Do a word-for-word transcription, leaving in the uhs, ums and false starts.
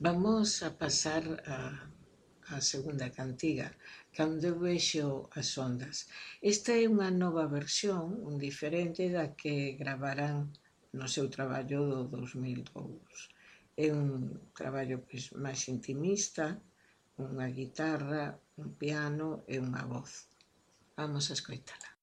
Vamos a pasar a, a segunda cantiga, Cando eu vexo as ondas. Esta é unha nova versión, un diferente da que gravarán no seu traballo do dos mil dous. É un traballo pois, máis intimista, unha guitarra, un piano e unha voz. Vamos a escoitala.